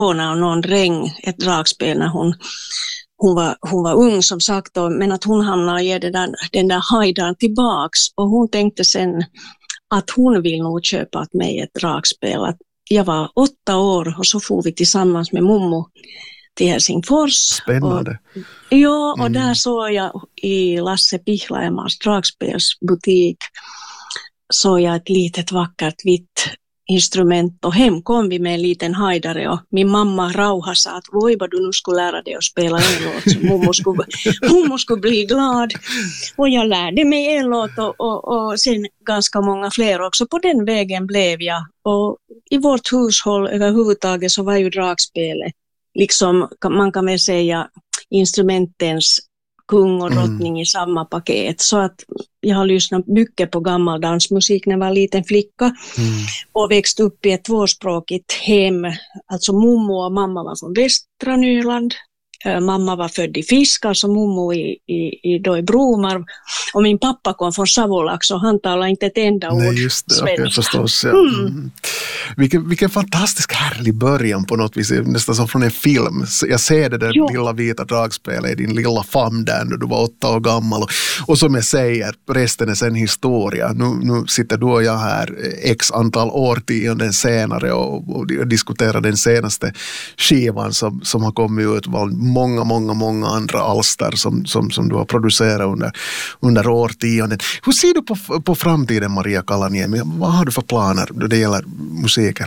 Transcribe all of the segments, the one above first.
och någon regn ett dragspel när hon var ung som sagt, men att hon hamnade i den där hajdaren tillbaks, och hon tänkte sen att hon vill nog köpa åt mig ett dragspel. Att jag var 8 år och så får vi tillsammans med mommo till Helsingfors. Spännande. Och där såg jag i Lasse Pihlajamas dragspelsbutik såg jag ett litet vackert vitt instrument, och hem kom vi med en liten hajdare, och min mamma Rauha sa att vad du nu skulle lära dig att spela en låt, så mommo skulle bli glad, och jag lärde mig en låt och sen ganska många fler också. På den vägen blev jag, och i vårt hushåll överhuvudtaget så var ju dragspelet liksom, man kan väl säga, instrumentens kung och drottning i samma paket. Så att jag har lyssnat mycket på gammal dansmusik när jag var liten flicka och växt upp i ett tvåspråkigt hem. Alltså mommo och mamma var från västra Nyland. Mamma var född i Fisk, alltså mommo i Bromar. Och min pappa kom från Savolax, och han talade inte ett enda ord svenska. Nej, just det, okay, förstås. Ja. Vilken fantastisk härlig början på något vis, nästan som från en film. Jag ser det där lilla vita dragspelet i din lilla famn där när du var 8 år gammal. Och som jag säger, resten är sen historia. Nu sitter du och jag här x antal årtionden senare och diskuterar den senaste skivan som har kommit ut. Många andra alster som du har producerat under årtionden. Hur ser du på framtiden, Maria Kalaniemi? Vad har du för planer då det gäller musiken?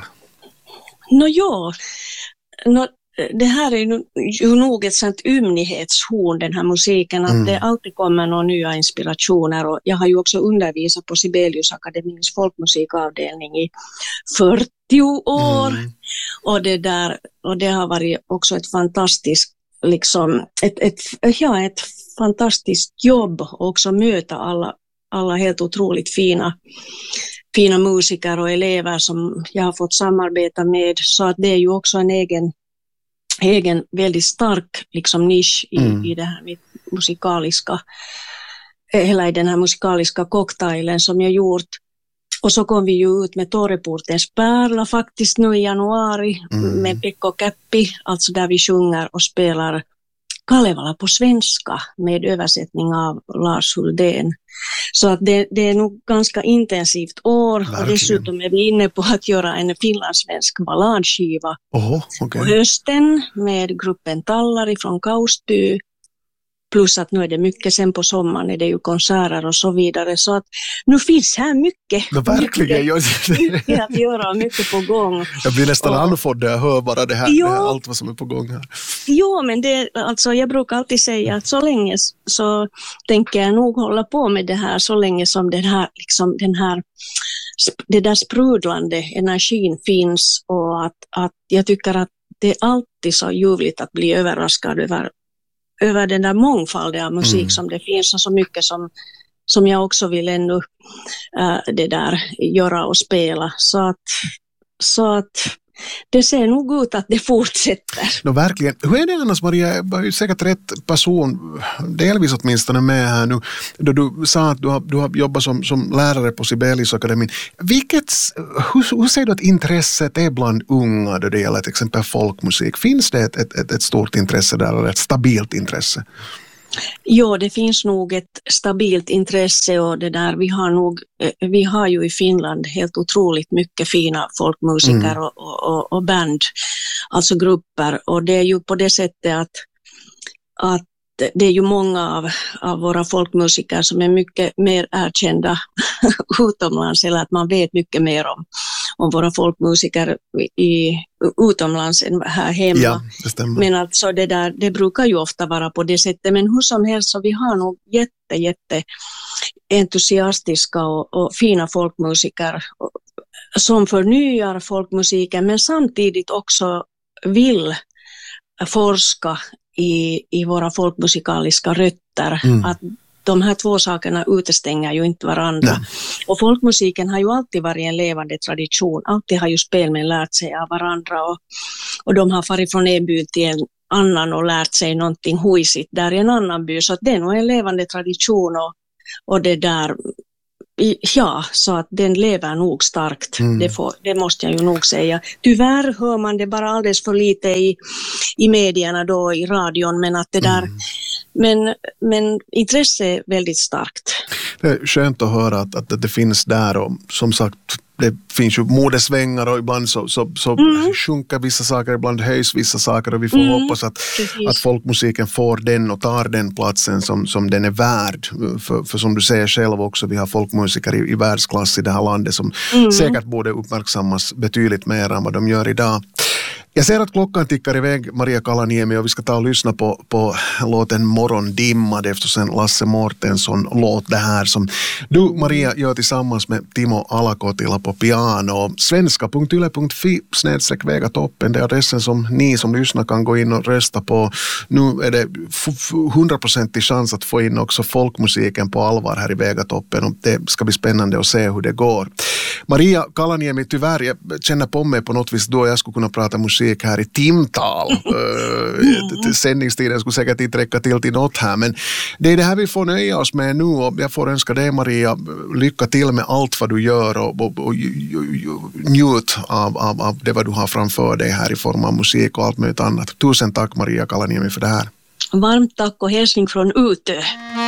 Det här är ju nog ett sånt ymnighetshorn, den här musiken, att det alltid kommer några nya inspirationer, och jag har ju också undervisat på Sibeliusakademins folkmusikavdelning i 40 år, och det har varit också ett fantastiskt liksom ett fantastiskt jobb, och också möta alla helt otroligt fina musiker och elever som jag har fått samarbeta med, så att det är ju också en egen väldigt stark liksom nisch i det här musikaliska, hela i den här musikaliska cocktailen som jag gjort. Och så kom vi ju ut med Torreportens pärla faktiskt nu i januari med Pekko Käppi, alltså där vi sjunger och spelar Kalevala på svenska med översättning av Lars Huldén. Så att det är nog ganska intensivt år. Verkligen. Och dessutom är vi inne på att göra en finlandssvensk balladskiva på hösten med gruppen Tallari från Kaustby. Plus att nu är det mycket, sen på sommaren är det ju konserter och så vidare. Så att nu finns här mycket. Verkligen. Mycket att göra och mycket på gång. Jag blir nästan andfådd när jag hör bara det här allt vad som är på gång här. Jo, men jag brukar alltid säga att så länge så tänker jag nog hålla på med det här, så länge som det där sprudlande energin finns, och att jag tycker att det är alltid så ljuvligt att bli överraskad över den där mångfalden av musik som det finns, och så mycket som jag också vill ännu göra och spela. Så att det ser nog ut att det fortsätter. Verkligen. Hur är det annars, Maria? Jag har ju säkert rätt person, delvis åtminstone, med här nu. Då du sa att du har jobbat som lärare på Sibeliusakademin. Hur ser du att intresset är bland unga då det gäller till exempel folkmusik? Finns det ett stort intresse där, eller ett stabilt intresse? Ja, det finns nog ett stabilt intresse, och det där vi har ju i Finland helt otroligt mycket fina folkmusiker och band, alltså grupper, och det är ju på det sättet att det är ju många av våra folkmusiker som är mycket mer erkända utomlands, eller att man vet mycket mer om våra folkmusiker utomlands än här hemma. Ja, det stämmer. Men alltså det brukar ju ofta vara på det sättet, men hur som helst så vi har nog jätte entusiastiska och fina folkmusiker som förnyar folkmusiken, men samtidigt också vill forska i våra folkmusikaliska rötter. Att de här två sakerna utestänger ju inte varandra. Nej. Och folkmusiken har ju alltid varit en levande tradition. Alltid har ju spelmän lärt sig av varandra, och de har farit från en by till en annan och lärt sig någonting huisigt där i en annan by. Så att det är nog en levande tradition, och det där Ja, så att den lever nog starkt. Det måste jag ju nog säga. Tyvärr hör man det bara alldeles för lite i medierna då, i radion, men att det där, men intresse är väldigt starkt. Det är skönt att höra att det finns där, och som sagt, det finns ju modesvängar och ibland så sjunker vissa saker, ibland höjs vissa saker, och vi får hoppas att folkmusiken får den och tar den platsen som den är värd. För som du säger själv också, vi har folkmusiker i världsklass i det här landet som säkert borde uppmärksammas betydligt mer än vad de gör idag. Jag ser att klockan tickar iväg, Maria Kalaniemi, och vi ska ta och lyssna på låten Morgondimma. Det är förstås en Lasse Mårtensson-låt det här som du, Maria, gör tillsammans med Timo Alakotila på piano. Svenska.yle.fi/Vegatoppen, det är adressen som ni som lyssnar kan gå in och rösta på. Nu är det 100% chans att få in också folkmusiken på allvar här i Vegatoppen, och det ska bli spännande att se hur det går. Maria Kalaniemi, tyvärr, jag känner på mig på något vis då jag skulle kunna prata musik här i timtal. Sändningstiden skulle säkert inte räcka till något här, men det är det här vi får nöja oss med nu, och jag får önska dig, Maria, lycka till med allt vad du gör, och njut av det vad du har framför dig här i form av musik och allt möjligt annat. Tusen tack, Maria Kalaniemi, för det här. Varmt tack och hälsning från Utö.